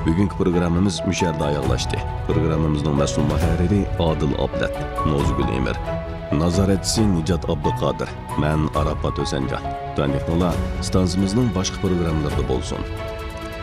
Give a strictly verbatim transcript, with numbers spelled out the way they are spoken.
Bugungi programmamiz musharda oyoqlashdi. Programmamizning mas'ul muharriri Odil Ablat, Nozgul Emir, nazoratchisi Nijat Abduqodir, men Arafat O'sanjon. Tandiqnolar stansiyamizning boshqa programmalarida bo'lsin.